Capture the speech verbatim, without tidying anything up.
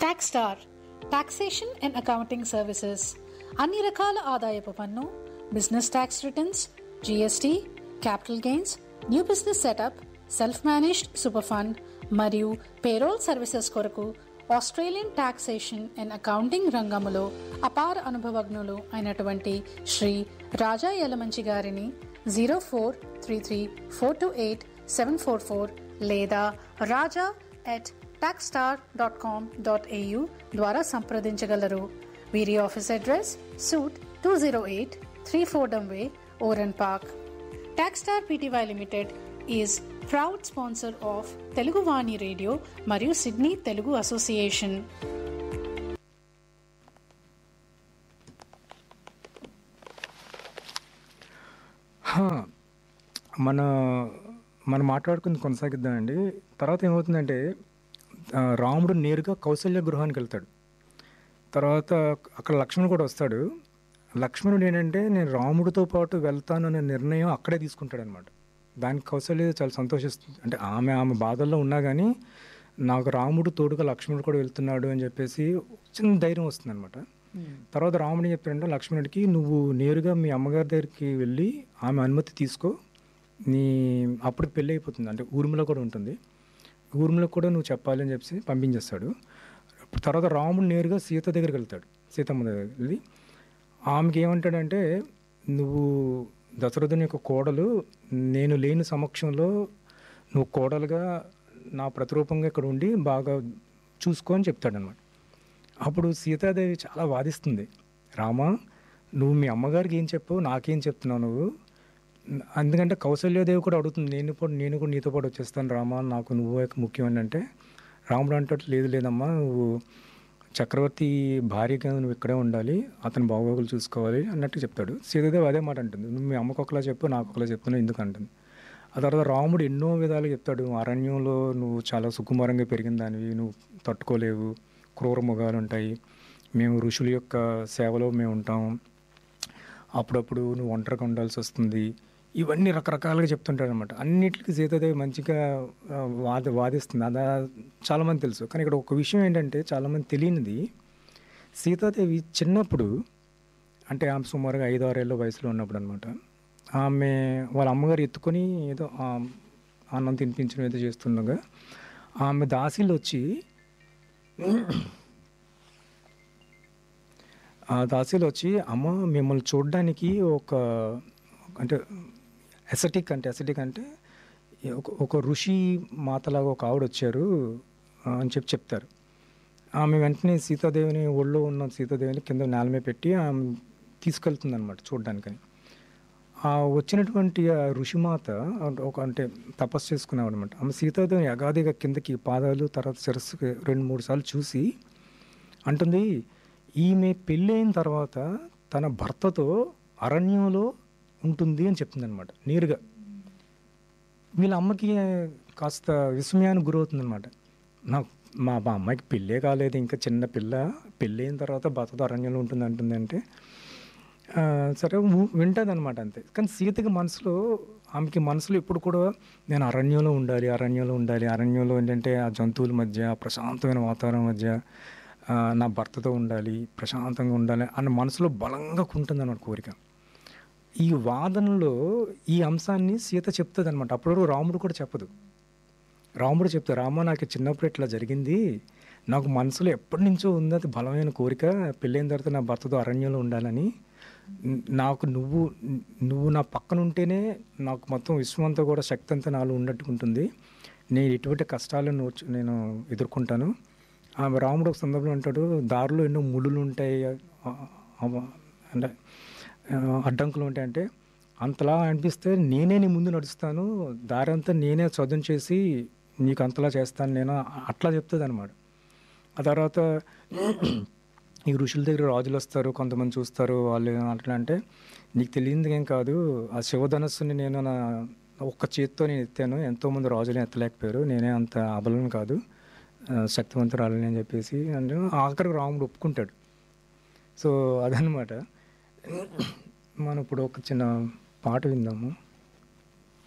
Tax star taxation and accounting services అన్ని రకాల ఆదాయపు పన్ను, business tax returns, GST, capital gains, new business setup, self managed super fund మరియు payroll services కొరకు Australian taxation and accounting రంగములో అపార అనుభవజ్ఞులు అయినటువంటి శ్రీ రాజా యలమంచి గారిని zero four three three four two eight seven four four లేదా రాజా at tax star dot com dot AU ద్వారా సంప్రదించగలరు. వీరి office address suit two zero eight three Fordham way, Oren park. Tax star PTY limited is proud sponsor of Telugu Vani radio మరియు Sydney Telugu association. మన మనం మాట్లాడుకుని కొనసాగిద్దామండి. తర్వాత ఏమవుతుందంటే రాముడు నేరుగా కౌసల్య గృహానికి వెళ్తాడు. తర్వాత అక్కడ లక్ష్మణుడు కూడా వస్తాడు. లక్ష్మణుడు ఏంటంటే నేను రాముడితో పాటు వెళ్తాను అనే నిర్ణయం అక్కడే తీసుకుంటాడు అనమాట. దానికి కౌసల్య చాలా సంతోషిస్తుంది. అంటే ఆమె ఆమె బాధల్లో ఉన్నా కానీ నాకు రాముడు తోడుగా లక్ష్మణుడు కూడా వెళ్తున్నాడు అని చెప్పేసి చిన్న ధైర్యం వస్తుంది అనమాట. తర్వాత రాముడు చెప్పాడంటే లక్ష్మణుడికి, నువ్వు నేరుగా మీ అమ్మగారి దగ్గరికి వెళ్ళి ఆమె అనుమతి తీసుకో, నీ అప్పుడు పెళ్ళి అయిపోతుంది, అంటే ఊర్మిళ కూడా ఉంటుంది, ఊర్మిళ కూడా నువ్వు చెప్పాలి అని చెప్పి పంపించేస్తాడు. తర్వాత రాముడు నేరుగా సీత దగ్గరికి వెళ్తాడు. సీతమ్మ దగ్గరికి వెళ్ళి ఆమెకి ఏమంటాడంటే, నువ్వు దశరథుని యొక్క కోడలు, నేను లేని సమక్షంలో నువ్వు కోడలుగా నా ప్రతిరూపంగా ఇక్కడ ఉండి బాగా చూసుకో అని చెప్తాడనమాట. అప్పుడు సీతాదేవి చాలా వాదిస్తుంది, రామా నువ్వు మీ అమ్మగారికి ఏం చెప్పావు, నాకేం చెప్తున్నావు నువ్వు, ఎందుకంటే కౌసల్యాదేవి కూడా అడుగుతుంది, నేను కూడా నేను కూడా నీతో పాటు వచ్చేస్తాను రామా, నాకు నువ్వు ముఖ్యం అని. అంటే రాముడు అంటాడు, లేదు లేదమ్మా, నువ్వు చక్రవర్తి భార్యగా నువ్వు ఇక్కడే ఉండాలి, అతను బాగోగులు చూసుకోవాలి అన్నట్టు చెప్తాడు. సీతాదేవి అదే మాట అంటుంది, నువ్వు మీ అమ్మకు ఒకలా చెప్పు, నాకు ఒకలా చెప్తున్నావు ఎందుకు అంటుంది. ఆ తర్వాత రాముడు ఎన్నో విధాలు చెప్తాడు, అరణ్యంలో నువ్వు చాలా సుకుమారంగా పెరిగిన దానివి, నువ్వు తట్టుకోలేవు, క్రూర మృగాలు ఉంటాయి, మేము ఋషుల యొక్క సేవలో మేము ఉంటాం, అప్పుడప్పుడు నువ్వు ఒంటరిగా ఉండాల్సి వస్తుంది, ఇవన్నీ రకరకాలుగా చెప్తుంటాడు అనమాట. అన్నిటికీ సీతాదేవి మంచిగా వాద వాదిస్తుంది. అదా చాలామంది తెలుసు. కానీ ఇక్కడ ఒక విషయం ఏంటంటే చాలామంది తెలియనిది, సీతాదేవి చిన్నప్పుడు అంటే ఆమె సుమారుగా ఐదు ఆరేళ్ళ వయసులో ఉన్నప్పుడు అనమాట, ఆమె వాళ్ళ అమ్మగారు ఎత్తుకొని ఏదో అన్నం తినిపించడం ఏదో చేస్తుండగా ఆమె దాసీలు వచ్చి ఆ దాసీలు వచ్చి అమ్మ మిమ్మల్ని చూడడానికి ఒక అంటే ఎసటిక్ అంటే ఎసటిక్ అంటే ఒక ఒక ఋషి మాతలాగా ఒక ఆవిడ వచ్చారు అని చెప్పి చెప్తారు. ఆమె వెంటనే సీతాదేవిని, ఒళ్ళో ఉన్న సీతాదేవిని కింద నేల మీద పెట్టి ఆమె తీసుకెళ్తుంది అనమాట చూడడానికని. ఆ వచ్చినటువంటి ఆ ఋషిమాత ఒక అంటే తపస్సు చేసుకునేవాడు అనమాట. ఆమె సీతాదేవిని యగాదిగా కిందకి పాదాలు తర్వాత శిరస్సుకి రెండు మూడు సార్లు చూసి అంటుంది, ఈమె పెళ్ళైన తర్వాత తన భర్తతో అరణ్యంలో ఉంటుంది అని చెప్తుంది అనమాట నేరుగా. వీళ్ళ అమ్మకి కాస్త విస్మయానికి గురవుతుందనమాట. నాకు మా మా అమ్మాయికి పెళ్ళే కాలేదు, ఇంకా చిన్న పిల్ల, పెళ్ళైన తర్వాత భర్తతో అరణ్యంలో ఉంటుంది అంటుంది అంటే సరే వింటుంది అనమాట అంతే. కానీ సీతకి మనసులో ఆమెకి మనసులో ఎప్పుడు కూడా నేను అరణ్యంలో ఉండాలి, అరణ్యంలో ఉండాలి, అరణ్యంలో ఏంటంటే ఆ జంతువుల మధ్య ప్రశాంతమైన వాతావరణం మధ్య నా భర్తతో ఉండాలి, ప్రశాంతంగా ఉండాలి అన్న మనసులో బలంగా ఉంటుంది అన్నమాట కోరిక. ఈ వాదనలో ఈ అంశాన్ని సీత చెప్తుంది అనమాట. అప్పుడు రాముడు కూడా చెప్పదు. రాముడు చెప్తారు, రామ నాకు చిన్నప్పుడు ఇట్లా జరిగింది, నాకు మనసులో ఎప్పటి నుంచో ఉంది అది బలమైన కోరిక, పెళ్ళైన తర్వాత నా భర్తతో అరణ్యంలో ఉండాలని, నాకు నువ్వు నువ్వు నా పక్కన ఉంటేనే నాకు మొత్తం విశ్వం అంతా కూడా శక్తి అంతా నాలో ఉన్నట్టుకుంటుంది, నేను ఎటువంటి కష్టాలను నేను ఎదుర్కొంటాను. ఆమె రాముడు ఒక సందర్భంలో అంటాడు, దారిలో ఎన్నో ముళ్ళులు ఉంటాయి అంటే అడ్డంకులు ఉంటాయంటే అంతలా అనిపిస్తే నేనే నీ ముందు నడుస్తాను, దారి అంతా నేనే చదును చేసి నీకు అంతలా చేస్తాను నేను, అట్లా చెప్తుంది అనమాట. ఆ తర్వాత ఈ ఋషుల దగ్గర రాజులు వస్తారు, కొంతమంది చూస్తారు, వాళ్ళు అట్లా అంటే నీకు తెలియదు ఏం కాదు, ఆ శివధనస్సుని నేను నా ఒక్క చేతితో నేను ఎత్తాను, ఎంతోమంది రాజులు ఎత్తలేకపోయారు, నేనే అంత అబలం కాదు, శక్తివంతురాలని అని చెప్పేసి అంటే ఆఖరికి రాముడు ఒప్పుకుంటాడు. సో అదనమాట. మనం ఇప్పుడు ఒక చిన్న పాట విందాము.